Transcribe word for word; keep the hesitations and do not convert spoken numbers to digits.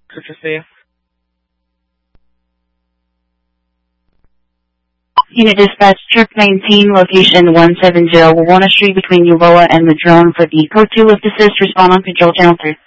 Cruiser safe. Unit Dispatch, Trip nineteen, location one seven zero Wawona Street between Euloa and Madrone for the Code two Lift Assist. Respond on Control Channel three.